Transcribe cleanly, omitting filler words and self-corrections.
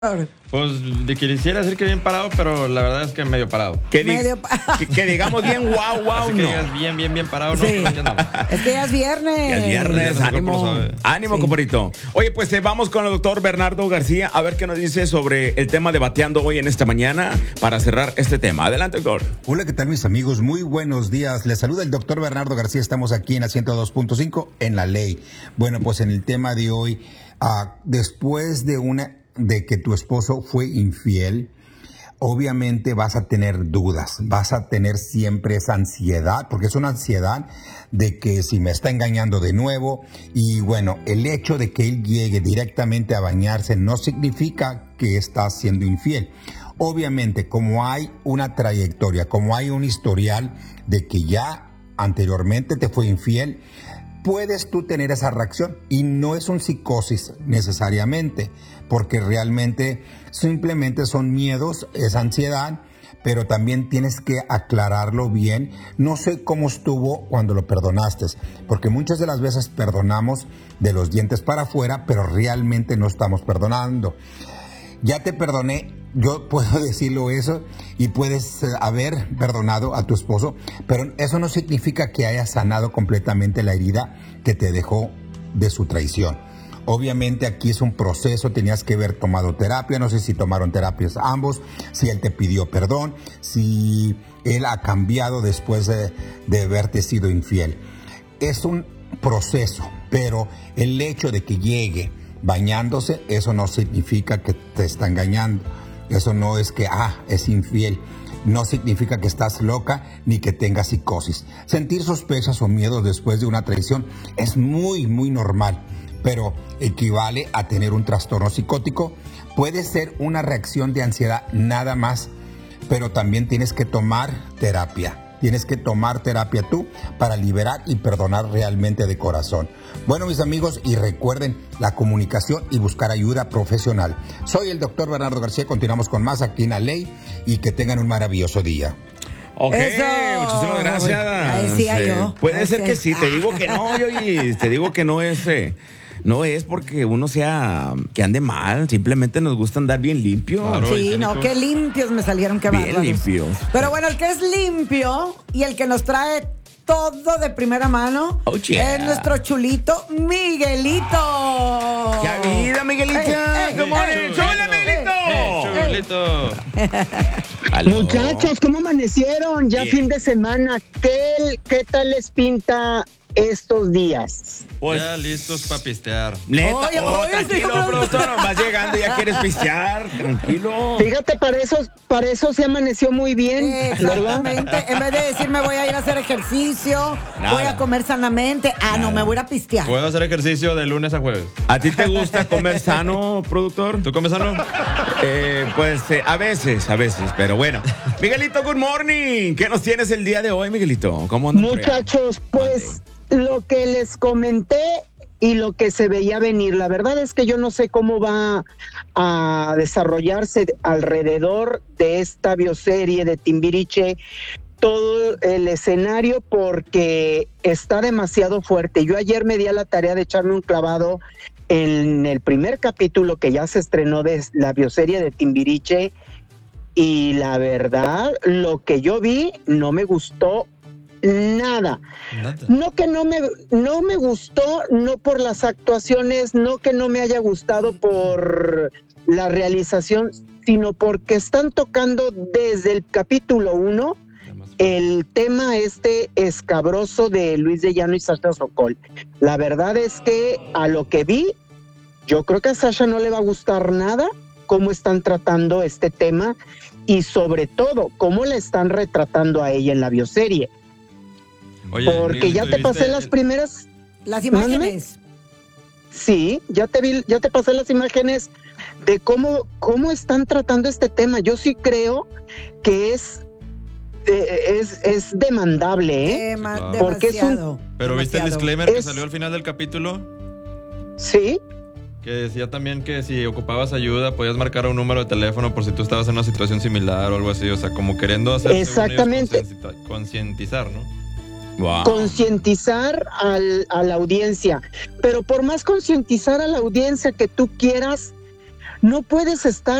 Pues de que quisiera decir que bien parado, pero la verdad es que medio parado. Que digamos bien wow, Así no. que digas bien parado, ¿no? Sí. Es que ya es viernes. Ya es viernes, Ya ánimo. sabe. Ánimo, Sí. compadrito. Oye, pues vamos con el doctor Bernardo García a ver qué nos dice sobre el tema de bateando hoy en esta mañana para cerrar este tema. Adelante, doctor. Hola, ¿qué tal mis amigos? Muy buenos días. Les saluda el doctor Bernardo García. Estamos aquí en la 102.5 en La Ley. Bueno, pues en el tema de hoy, después de que tu esposo fue infiel, obviamente vas a tener dudas, vas a tener siempre esa ansiedad, porque es una ansiedad de que si me está engañando de nuevo, y bueno, el hecho de que él llegue directamente a bañarse no significa que está siendo infiel. Obviamente, como hay una trayectoria, como hay un historial de que ya anteriormente te fue infiel, puedes tú tener esa reacción y no es un psicosis necesariamente, porque realmente simplemente son miedos, es ansiedad, pero también tienes que aclararlo bien. No sé cómo estuvo cuando lo perdonaste, porque muchas de las veces perdonamos de los dientes para afuera, pero realmente no estamos perdonando. Ya te perdoné, yo puedo decirlo eso, y puedes haber perdonado a tu esposo, pero eso no significa que hayas sanado completamente la herida que te dejó de su traición. Obviamente aquí es un proceso, tenías que haber tomado terapia, no sé si tomaron terapias ambos, si él te pidió perdón, si él ha cambiado después de haberte sido infiel. Es un proceso, pero el hecho de que llegue bañándose, eso no significa que te está engañando. Eso no es que, es infiel. No significa que estás loca ni que tengas psicosis. Sentir sospechas o miedos después de una traición es muy, muy normal, pero equivale a tener un trastorno psicótico. Puede ser una reacción de ansiedad nada más, pero también tienes que tomar terapia. Tienes que tomar terapia tú para liberar y perdonar realmente de corazón. Bueno, mis amigos, y recuerden la comunicación y buscar ayuda profesional. Soy el doctor Bernardo García. Continuamos con más aquí en La Ley y que tengan un maravilloso día. Ok, Eso. muchísimas gracias. Ahí decía yo. Puede ser que Ese. sí, te digo que no, y te digo que no es... No es porque uno sea que ande mal, simplemente nos gusta andar bien limpio. Claro. Sí, higiénico. no, qué limpios me salieron, qué Bien bárbaros. limpios. Pero bueno, el que es limpio y el que nos trae todo de primera mano Yeah. es nuestro chulito Miguelito. ¡Qué vida, Miguelito! ¿Cómo Chulito. ¡Hola, Miguelito! Chulito. Aló. Muchachos, ¿cómo amanecieron? Ya Bien. fin de semana. ¿Qué tal les pinta estos días? Pues, Ya listos para pistear. neta, Oye, tranquilo, sí, productor, vas llegando y ya quieres pistear, tranquilo. Fíjate, para eso se amaneció muy bien, ¿verdad? Exactamente. En vez de decir me voy a ir a hacer ejercicio, Nada. voy a comer sanamente. No, me voy a ir a pistear. Puedo hacer ejercicio de lunes a jueves. ¿A ti te gusta comer sano, productor? ¿Tú comes sano? A veces, pero bueno. Miguelito, good morning. ¿Qué nos tienes el día de hoy, Miguelito? ¿Cómo andas? Muchachos, pues lo que les comenté y lo que se veía venir, la verdad es que yo no sé cómo va a desarrollarse alrededor de esta bioserie de Timbiriche todo el escenario, porque está demasiado fuerte. Yo ayer me di a la tarea de echarme un clavado en el primer capítulo que ya se estrenó de la bioserie de Timbiriche, y la verdad, lo que yo vi no me gustó nada. No que no me gustó, no por las actuaciones, no que no me haya gustado por la realización, sino porque están tocando desde el capítulo 1 el tema escabroso de Luis de Llano y Sasha Sokol. La verdad es que a lo que vi, yo creo que a Sasha no le va a gustar nada cómo están tratando este tema, y sobre todo cómo la están retratando a ella en la bioserie. Oye, Porque Miguelito, ya te pasé las primeras. Las imágenes. Sí, ya te pasé las imágenes de cómo están tratando este tema. Yo sí creo que es demandable, ¿eh? claro. Porque es Demasiado. Pero ¿viste el demasiado. disclaimer que salió al final del capítulo? Sí, Que decía también que si ocupabas ayuda podías marcar un número de teléfono por si tú estabas en una situación similar o algo así. O sea, como queriendo hacer Exactamente. concientizar, ¿no? Wow. concientizar a la audiencia. Pero por más concientizar a la audiencia que tú quieras, No puedes estar